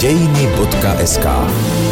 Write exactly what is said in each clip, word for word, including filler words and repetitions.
dejiny bodka es ká.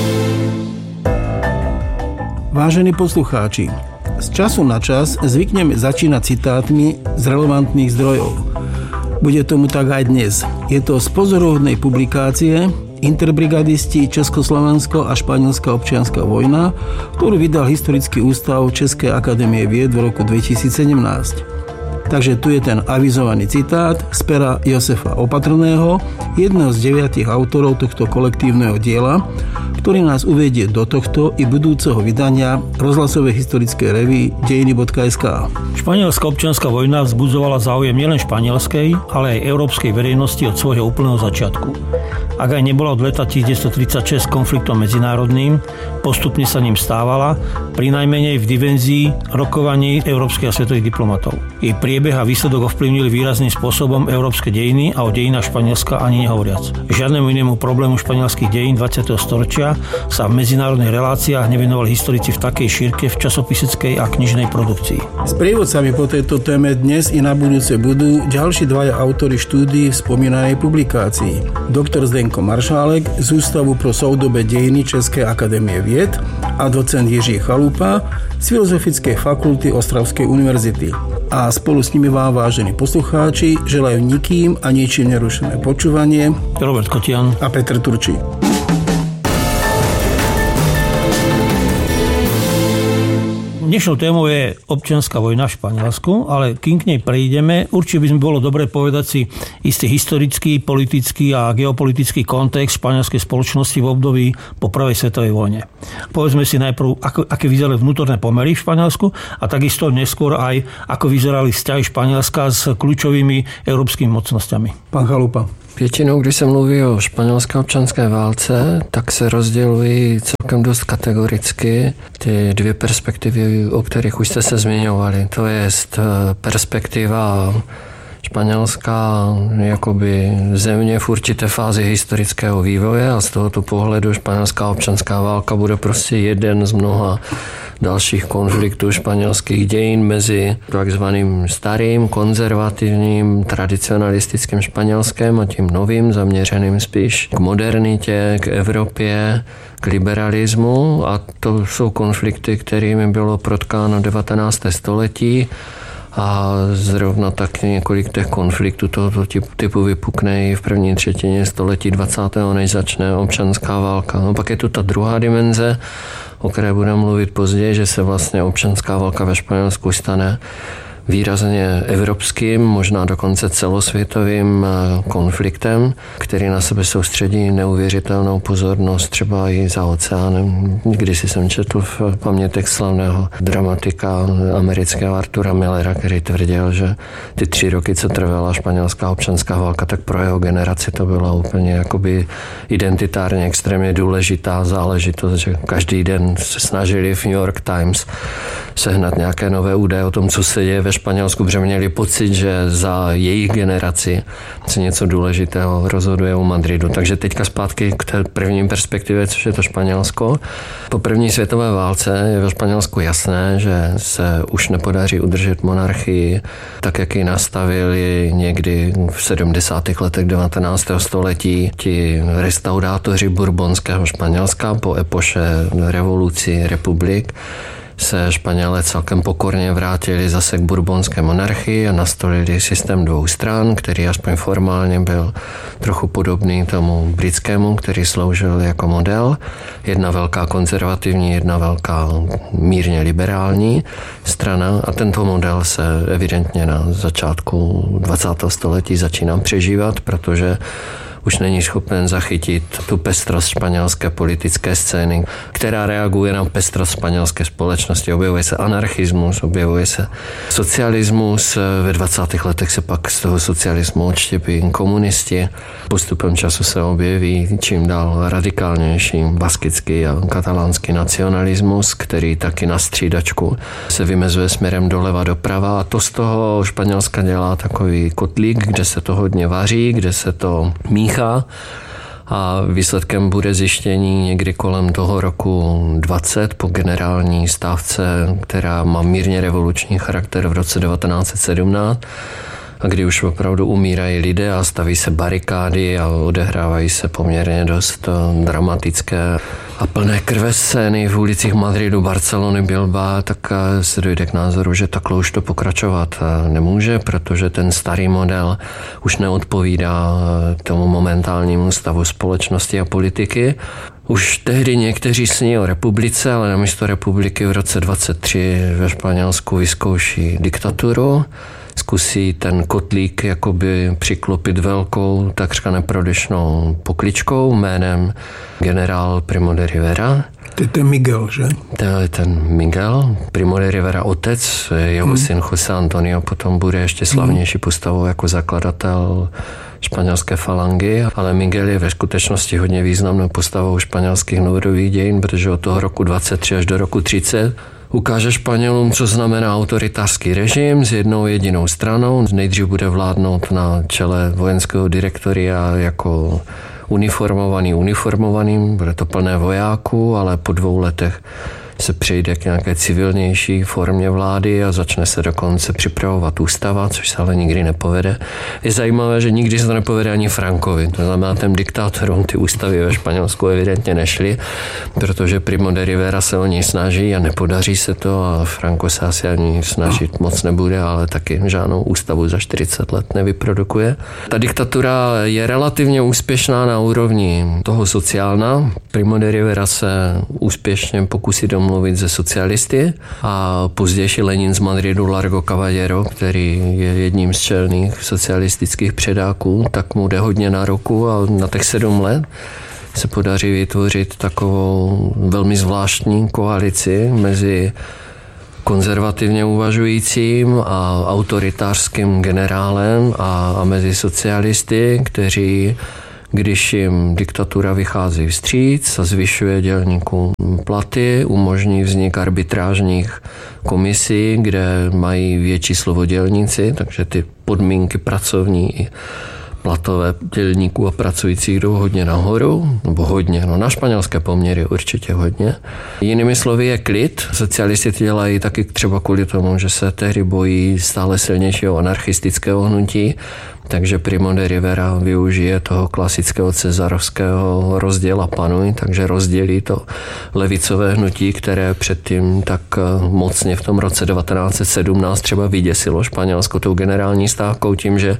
Vážení poslucháči, z času na čas zvykneme začínať citátmi z relevantných zdrojov. Bude tomu tak aj dnes. Je to z pozoruhodnej publikácie Interbrigadisti Československo a španielská občianska vojna, ktorú vydal Historický ústav Českej akadémie vied v roku dvetisícsedemnásť. Takže tu je ten avizovaný citát z pera Josefa Opatrného, jedného z deviatich autorov tohto kolektívneho diela, ktorý nás uvedie do tohto i budúceho vydania rozhlasovej historickej revue dejiny bodka es ká. Španielská občianska vojna vzbudzovala záujem nielen španielskej, ale aj európskej verejnosti od svojho úplného začiatku. Ak aj nebola od leta devätnásťstotridsaťšesť konfliktom medzinárodným, postupne sa ním stávala, prinajmenej v dimenzii rokovaní európskych a svetových diplomatov. Jej priebeh a výsledok ovplyvnili výrazným spôsobom európske dejiny a o dejinách Španielska ani nehovoriac. Žiadnemu inému problému španielských dejín dvadsiateho storočia sa v medzinárodných reláciách nevenovali historici v takej šírke v časopiseckej a knižnej produkcii. S prievodcami po tejto téme dnes i na budúce budú ďalší dvaja autori štúdií v spomínanej publikácii. Doktor Zdenko Maršálek z Ústavu pro soudobé dejiny Českej akadémie vied a docent Jiří Chalupa z Filozofickej fakulty Ostravskej univerzity. A spolu s nimi vám, vážení poslucháči, želajú nikým a ničím nerušené počúvanie Robert Kotian a Petr Turčí. Dnešnou témou je občianská vojna v Španielsku, ale kým k nej prejdeme, určite by sme bolo dobre povedať si istý historický, politický a geopolitický kontext španielskej spoločnosti v období po prvej svetovej vojne. Povedzme si najprv, ako, aké vyzerali vnútorné pomery v Španielsku a takisto neskôr aj, ako vyzerali vzťahy Španielska s kľúčovými európskymi mocnosťami. Pán Chalupa. Většinou, když se mluví o španělské občanské válce, tak se rozdělují celkem dost kategoricky ty dvě perspektivy, o kterých už jste se zmiňovali. To je perspektiva španělská jakoby země v určité fázi historického vývoje a z tohoto pohledu španělská občanská válka bude prostě jeden z mnoha dalších konfliktů španělských dějin mezi takzvaným starým, konzervativním, tradicionalistickým Španělskem a tím novým, zaměřeným spíš k modernitě, k Evropě, k liberalismu, a to jsou konflikty, kterými bylo protkáno devatenácté století. A zrovna tak několik těch konfliktů tohoto typu vypukne i v první třetině století dvacátého než začne občanská válka. No pak je tu ta druhá dimenze, o které budeme mluvit později, že se vlastně občanská válka ve Španělsku stane výrazně evropským, možná dokonce celosvětovým konfliktem, který na sebe soustředí neuvěřitelnou pozornost třeba i za oceánem. Když jsem četl v pamětech slavného dramatika amerického Artura Millera, který tvrdil, že ty tři roky, co trvala španělská občanská válka, tak pro jeho generaci to byla úplně jakoby identitárně extrémně důležitá záležitost, že každý den se snažili v New York Times sehnat nějaké nové údaje o tom, co se děje ve Španělsku, protože měli pocit, že za jejich generaci se něco důležitého rozhoduje u Madridu. Takže teďka zpátky k té první perspektivě, což je to Španělsko. Po první světové válce je ve Španělsku jasné, že se už nepodaří udržet monarchii tak, jak ji nastavili někdy v sedmdesátých letech devatenáctého století ti restaurátoři bourbonského Španělska po epoše revolucí republik. Se Španělé celkem pokorně vrátili zase k bourbonské monarchii a nastolili systém dvou stran, který aspoň formálně byl trochu podobný tomu britskému, který sloužil jako model. Jedna velká konzervativní, jedna velká mírně liberální strana a tento model se evidentně na začátku dvacátého století začíná přežívat, protože už není schopen zachytit tu pestrost španělské politické scény, která reaguje na pestrost španělské společnosti. Objevuje se anarchismus, objevuje se socialismus. Ve dvacátých letech se pak z toho socialismu odštěpí komunisti. Postupem času se objeví čím dál radikálnější baskický a katalánský nacionalismus, který taky na střídačku se vymezuje směrem doleva doprava. A to z toho Španělska dělá takový kotlík, kde se to hodně vaří, kde se to míchá. A výsledkem bude zjištění někdy kolem toho roku dvacet po generální stávce, která má mírně revoluční charakter v roce devatenáct set sedmnáct. a kdy už opravdu umírají lidé a staví se barikády a odehrávají se poměrně dost dramatické a plné krve scény v ulicích Madridu, Barcelony, Bilbao, tak se dojde k názoru, že takhle už to pokračovat nemůže, protože ten starý model už neodpovídá tomu momentálnímu stavu společnosti a politiky. Už tehdy někteří sní o republice, ale namísto republiky v roce dvacet tři ve Španělsku vyzkouší diktaturu. Zkusí ten kotlík jakoby přiklopit velkou, takřka neprodyšnou pokličkou jménem generál Primo de Rivera. To je ten Miguel, že? To je ten Miguel, Primo de Rivera otec, jeho hmm. syn José Antonio potom bude ještě slavnější postavou jako zakladatel španělské falangy, ale Miguel je ve skutečnosti hodně významnou postavou španělských novodobých dějin, protože od toho roku dvacet tři až do roku třicet ukáže Španělům, co znamená autoritářský režim s jednou jedinou stranou. Nejdřív bude vládnout na čele vojenského direktoria jako uniformovaný uniformovaným, bude to plné vojáků, ale po dvou letech se přejde k nějaké civilnější formě vlády a začne se dokonce připravovat ústava, což se ale nikdy nepovede. Je zajímavé, že nikdy se to nepovede ani Frankovi. To znamená, těm diktátorům ty ústavy ve Španělsku evidentně nešly, protože Primo de Rivera se o ní snaží a nepodaří se to a Franco se asi ani snažit moc nebude, ale taky žádnou ústavu za čtyřicet let nevyprodukuje. Ta diktatura je relativně úspěšná na úrovni toho sociálna. Primo de Rivera se úspěšně pokusí domluvit mluvit ze socialisty a pozdější Lenin z Madridu Largo Caballero, který je jedním z čelných socialistických předáků, tak mu jde hodně na ruku a na těch sedm let se podaří vytvořit takovou velmi zvláštní koalici mezi konzervativně uvažujícím a autoritářským generálem a, a mezi socialisty, kteří když jim diktatura vychází vstříc a zvyšuje dělníkům platy, umožní vznik arbitrážních komisí, kde mají větší slovo dělníci, takže ty podmínky pracovní i platové dělníků a pracujících jdou hodně nahoru, nebo hodně, no na španělské poměry určitě hodně. Jinými slovy je klid. Socialisti to dělají taky třeba kvůli tomu, že se tehdy bojí stále silnějšího anarchistického hnutí, takže Primo de Rivera využije toho klasického cezarovského rozděla panuj, takže rozdělí to levicové hnutí, které předtím tak mocně v tom roce devatenáct set sedmnáct třeba vyděsilo Španělsko tou generální stávkou tím, že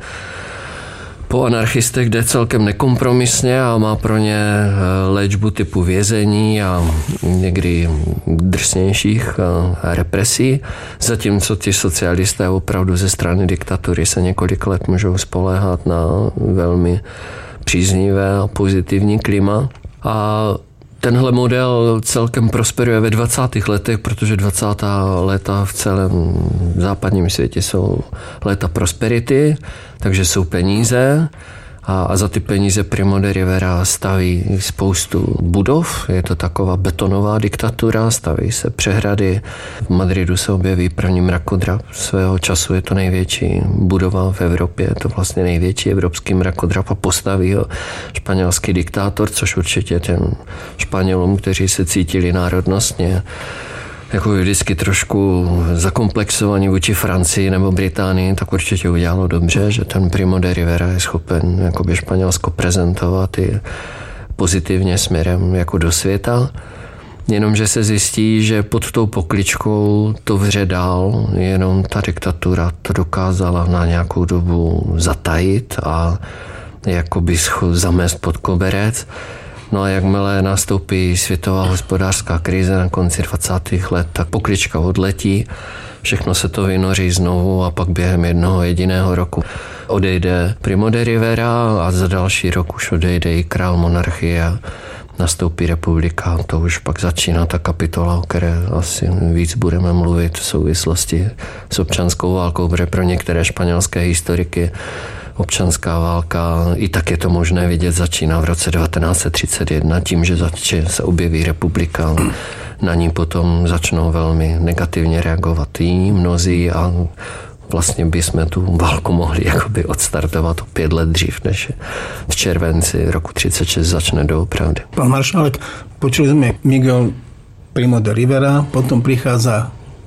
po anarchistech jde celkem nekompromisně a má pro ně léčbu typu vězení a někdy drsnějších represí, zatímco ti socialisté opravdu ze strany diktatury se několik let můžou spoléhat na velmi příznivé a pozitivní klima. A tenhle model celkem prosperuje ve dvacátých letech, protože dvacátá léta v celém západním světě jsou léta prosperity, takže jsou peníze a, a za ty peníze Primo de Rivera staví spoustu budov. Je to taková betonová diktatura, staví se přehrady. V Madridu se objeví první mrakodrap. Svého času je to největší budova v Evropě, je to vlastně největší evropský mrakodrap a postaví ho španělský diktátor, což určitě těm Španělům, kteří se cítili národnostně jako vždycky trošku zakomplexovaní vůči Francii nebo Británii, tak určitě udělalo dobře, že ten Primo de Rivera je schopen jakoby Španělsko prezentovat i pozitivně směrem jako do světa. Jenomže se zjistí, že pod tou pokličkou to vře dál, jenom ta diktatura to dokázala na nějakou dobu zatajit a jakoby zamést pod koberec. No a jakmile nastoupí světová hospodářská krize na konci dvacátých let, tak poklička odletí, všechno se to vynoří znovu a pak během jednoho jediného roku odejde Primo de Rivera a za další rok už odejde i král monarchie a nastoupí republika. To už pak začíná ta kapitola, o které asi víc budeme mluvit v souvislosti s občanskou válkou, protože pro některé španělské historiky občanská válka, i tak je to možné vidět, začíná v roce devatenáct set třicet jedna tím, že začne se objeví republika. Na ní potom začnou velmi negativně reagovat i mnozí a vlastně bychom tu válku mohli jakoby odstartovat o pět let dřív, než v červenci roku třicet šest začne doopravdy. Pán maršálek, počuli sme Miguel Primo de Rivera, potom prichádza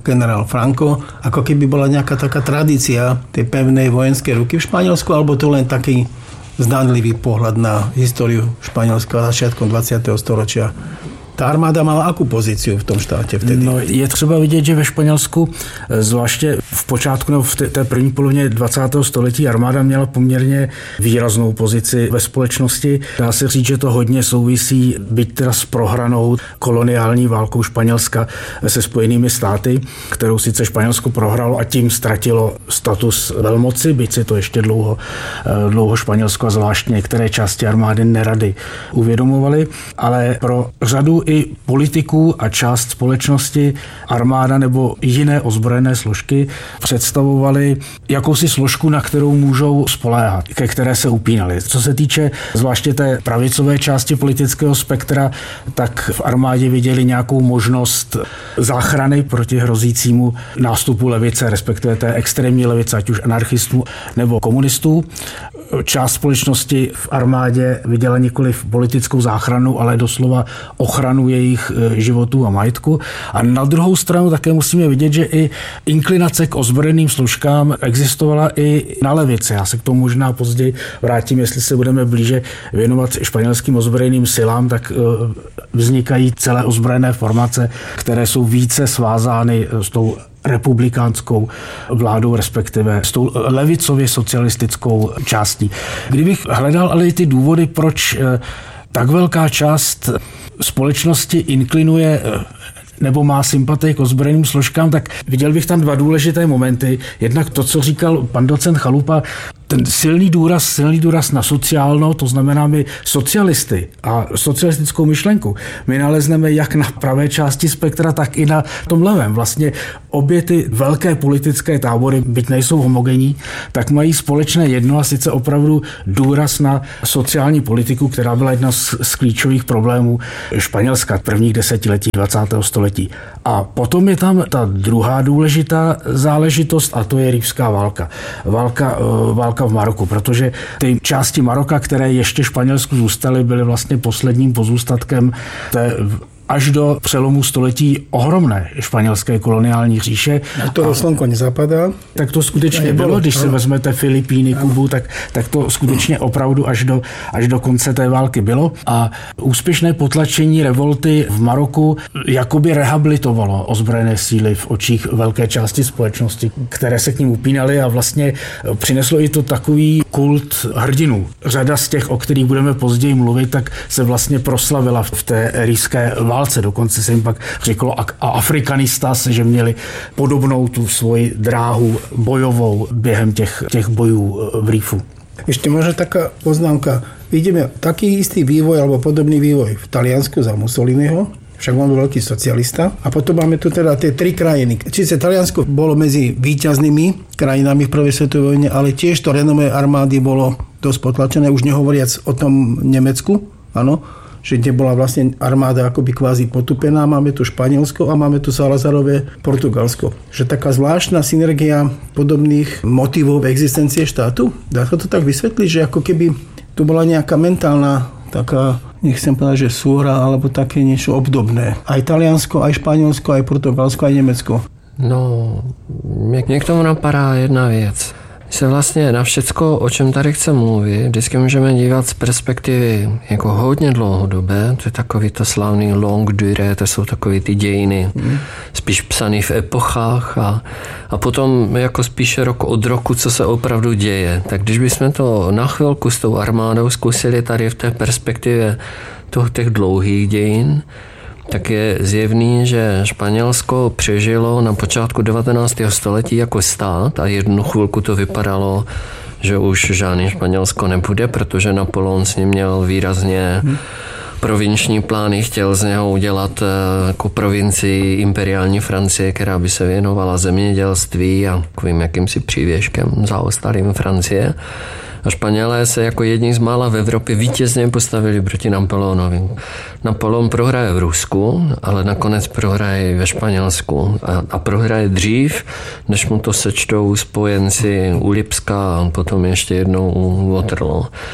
generál Franco, ako keby bola nejaká taká tradícia tej pevnej vojenskej ruky v Španielsku, alebo to len taký zdánlivý pohľad na históriu Španělska začiatkom dvacátého storočia. Ta armáda mala akú pozíciu v tom štátě vtedy? No, je třeba vidět, že ve Španělsku, zvláště v počátku nebo v té první polovině dvacátého století, armáda měla poměrně výraznou pozici ve společnosti. Dá se říct, že to hodně souvisí, byť teda s prohranou koloniální válkou Španělska se Spojenými státy, kterou sice Španělsko prohralo a tím ztratilo status velmoci, byť si to ještě dlouho, dlouho Španělsko a zvláště některé části armády nerady uvědomovali, ale pro řadu i politiků a část společnosti armáda nebo jiné ozbrojené složky představovaly jakousi složku, na kterou můžou spoléhat, ke které se upínali. Co se týče zvláště té pravicové části politického spektra, tak v armádě viděli nějakou možnost záchrany proti hrozícímu nástupu levice, respektive té extrémní levice, ať už anarchistů nebo komunistů. Část společnosti v armádě viděla nikoliv politickou záchranu, ale doslova ochranu jejich životů a majetku. A na druhou stranu také musíme vidět, že i inklinace k ozbrojeným složkám existovala i na levici. Já se k tomu možná později vrátím, jestli se budeme blíže věnovat španělským ozbrojeným silám, tak vznikají celé ozbrojené formace, které jsou více svázány s tou republikánskou vládou, respektive s tou levicově socialistickou částí. Kdybych hledal ale i ty důvody, proč tak velká část společnosti inklinuje nebo má sympatii k ozbrojeným složkám, tak viděl bych tam dva důležité momenty. Jednak to, co říkal pan docent Chalupa, ten silný důraz, silný důraz na sociálno, to znamená my socialisty a socialistickou myšlenku, my nalezneme jak na pravé části spektra, tak i na tom levém. Vlastně obě ty velké politické tábory, byť nejsou homogenní, tak mají společné jedno a sice opravdu důraz na sociální politiku, která byla jedna z, z klíčových problémů Španělska prvních desetiletí dvacátého století. A potom je tam ta druhá důležitá záležitost a to je Rifská válka. Válka, válka v Maroku, protože ty části Maroka, které ještě Španělsku zůstaly, byly vlastně posledním pozůstatkem té až do přelomu století ohromné španělské koloniální říše. A to slnko nezapadá. Tak to skutečně bylo, když si vezmete Filipíny, Kubu, tak, tak to skutečně opravdu až do, až do konce té války bylo. A úspěšné potlačení revolty v Maroku jakoby rehabilitovalo ozbrojené síly v očích velké části společnosti, které se k ním upínaly a vlastně přineslo i to takový kult hrdinů. Řada z těch, o kterých budeme později mluvit, tak se vlastně proslavila v té rýské válce. Dokonce se jim pak řeklo a Afrikanistas, že měli podobnou tu svoji dráhu bojovou během těch, těch bojů v Rifu. Ešte možno taká poznámka. Vidíme taký istý vývoj alebo podobný vývoj v Taliansku za Mussoliniho, však on bol veľký socialista. A potom máme tu teda tie tri krajiny. Čiže Taliansko bolo medzi víťaznými krajinami v prvej svetovej vojne, ale tiež to renomé armády bolo dosť potlačené, už nehovoriac o tom Nemecku, áno, že kde bola vlastne armáda akoby kvázi potupená. Máme tu Španielsko a máme tu Salazarové Portugalsko. Že taká zvláštna synergia podobných motivov existencie štátu. Dá sa to tak vysvetliť, že ako keby tu bola nejaká mentálna taká, nechcem povedať, že súhra alebo také niečo obdobné. Aj Taliansko, aj Španielsko, aj Portugalsko, aj Nemecko. No, mě k tomu napadá jedna věc. Se vlastně na všecko, o čem tady chcem mluvit, vždycky můžeme dívat z perspektivy jako hodně dlouhodobé, to je takový to slavný longue durée, to jsou takový ty dějiny, mm. spíš psaný v epochách a, a potom jako spíše rok od roku, co se opravdu děje. Tak když bychom to na chvilku s tou armádou zkusili tady v té perspektivě toho, těch dlouhých dějin, tak je zjevný, že Španělsko přežilo na počátku devatenáctého století jako stát a jednu chvilku to vypadalo, že už žádný Španělsko nebude, protože Napoleon s ním měl výrazně hmm. provinční plány, chtěl z něho udělat jako provincii imperiální Francie, která by se věnovala zemědělství a takovým jakýmsi přívěškem zaostalým Francie. A Španělé se jako jedni z mála v Evropě vítězně postavili proti Napoleonovi. Napoleon prohraje v Rusku, ale nakonec prohraje ve Španělsku. A, a prohraje dřív, než mu to sečtou spojenci u Lipska a potom ještě jednou u Waterloo.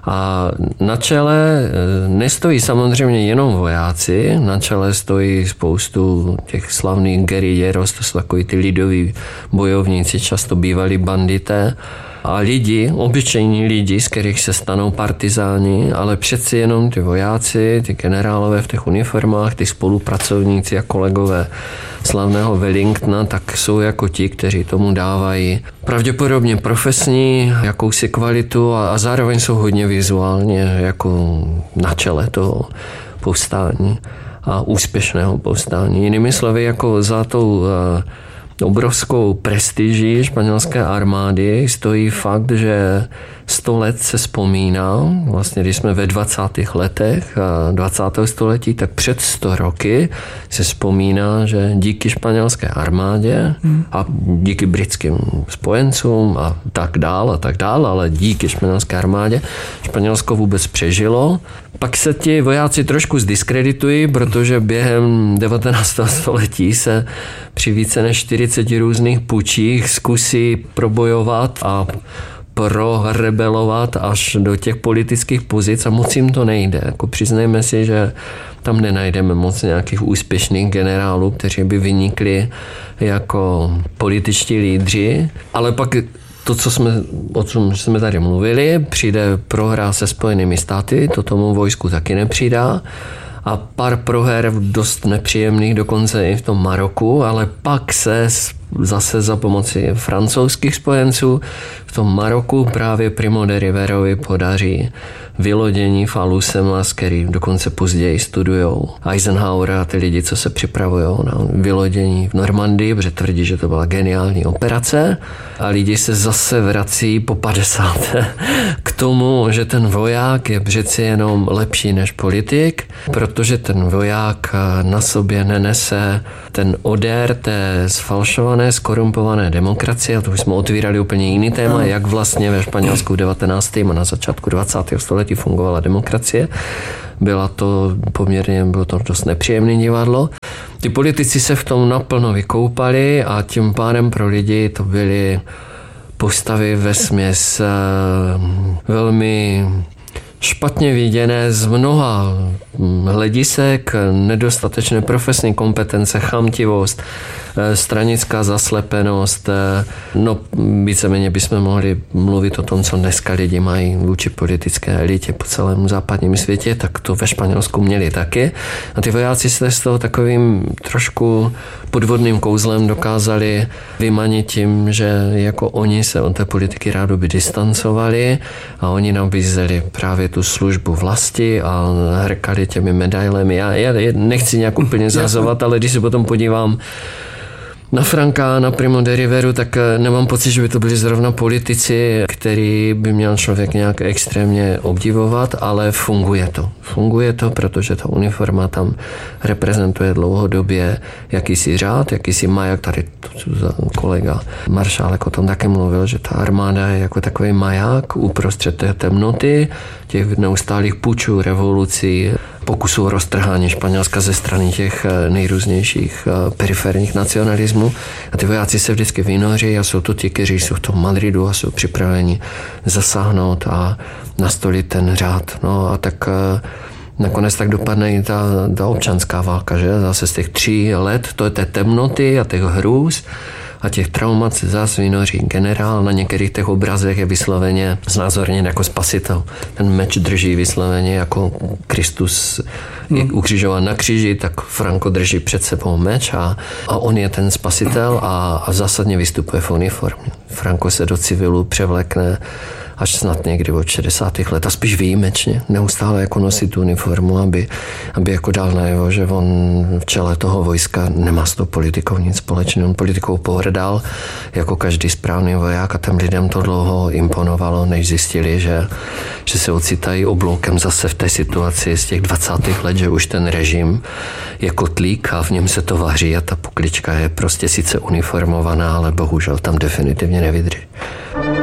A na čele nestojí samozřejmě jenom vojáci, na čele stojí spoustu těch slavných guerilleros, to jsou takový ty lidoví bojovníci, často bývalí bandité, a lidi, obyčejní lidi, z kterých se stanou partizáni, ale přeci jenom ty vojáci, ty generálové v těch uniformách, ty spolupracovníci a kolegové slavného Wellingtona, tak jsou jako ti, kteří tomu dávají pravděpodobně profesní jakousi kvalitu a, a zároveň jsou hodně vizuálně jako na čele toho povstání a úspěšného povstání. Jinými slovy, jako za tou obrovskou prestiží španělské armády stojí fakt, že sto let se vzpomíná, vlastně když jsme ve dvacátých letech dvacátého století, tak před sto roky se vzpomíná, že díky španělské armádě a díky britským spojencům a tak dál a tak dál, ale díky španělské armádě Španělsko vůbec přežilo. Pak se ti vojáci trošku zdiskreditují, protože během devatenáctého století se při více než čtyřiceti různých pučích zkusí probojovat a prorebelovat až do těch politických pozic a moc jim to nejde. Jako přiznejme si, že tam nenajdeme moc nějakých úspěšných generálů, kteří by vynikli jako političtí lídři, ale pak to, co jsme, o čem jsme tady mluvili, přijde prohra se Spojenými státy, to tomu vojsku taky nepřidá. A pár proher dost nepříjemných, dokonce i v tom Maroku, ale pak se zase za pomoci francouzských spojenců v tom Maroku právě Primo de Riverovi podaří vylodění v Alusemas, který dokonce později studujou Eisenhower a ty lidi, co se připravují na vylodění v Normandii, protože tvrdí, že to byla geniální operace. A lidi se zase vrací po padesáté k tomu, že ten voják je přeci jenom lepší než politik, protože ten voják na sobě nenese ten odér té sfalšované, skorumpované demokracie, a to jsme otvírali úplně jiný téma, jak vlastně ve Španělsku v devatenáctém a na začátku dvacátého století fungovala demokracie. Byla to poměrně, bylo to dost nepříjemné divadlo. Ty politici se v tom naplno vykoupali a tím pádem pro lidi to byly postavy vesměs velmi špatně viděné z mnoha hledisek, nedostatečné profesní kompetence, chamtivost, stranická zaslepenost. No, víceméně bychom mohli mluvit o tom, co dneska lidi mají vůči politické elitě po celém západním světě, tak to ve Španělsku měli taky. A ty vojáci se z toho takovým trošku podvodným kouzlem dokázali vymanit tím, že jako oni se od té politiky rádoby distancovali a oni nabízeli právě tu službu vlasti a hrkali těmi medailemi. Já, já nechci nějak úplně zazovat, ale když se potom podívám na Franka, na Primo de Riveru, tak nemám pocit, že by to byli zrovna politici, který by měl člověk nějak extrémně obdivovat, ale funguje to. Funguje to, protože ta uniforma tam reprezentuje dlouhodobě jakýsi řád, jakýsi maják, tady kolega Maršálek o tom také mluvil, že ta armáda je jako takový maják uprostřed té temnoty, těch neustálých pučů, revolucí, pokusů o roztrhání Španělska ze strany těch nejrůznějších periferních nacionalismů. A ty vojáci se vždycky vynoří a jsou to ti, kteří jsou v tom Madridu a jsou připraveni zasáhnout a nastolit ten řád. No a tak nakonec tak dopadne i ta, ta občanská válka, že? Zase z těch tří let, to je té temnoty a těch hrůz a těch traumat se zase vynoří generál. Na některých těch obrazech je vysloveně znázorněn jako spasitel. Ten meč drží vysloveně jako Kristus je ukřižován na kříži, tak Franco drží před sebou meč a, a on je ten spasitel a, a zásadně vystupuje v uniformě. Franco se do civilu převlekne až snad někdy od šedesátých let a spíš výjimečně. Neustále jako nosí tu uniformu, aby, aby jako dal najevo, že on v čele toho vojska nemá s tou politikou nic společného. On politikou pohrdal jako každý správný voják a těm lidem to dlouho imponovalo, než zjistili, že, že se ocitají obloukem zase v té situaci z těch dvacátých let, že už ten režim je kotlík a v něm se to vaří a ta poklička je prostě sice uniformovaná, ale bohužel tam definitivně nevydrží.